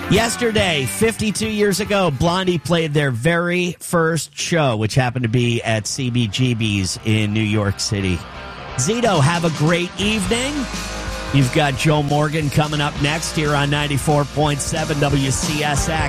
Yesterday, 52 years ago, Blondie played their very first show, which happened to be at CBGB's in New York City. Zito, have a great evening. You've got Joe Morgan coming up next here on 94.7 WCSX.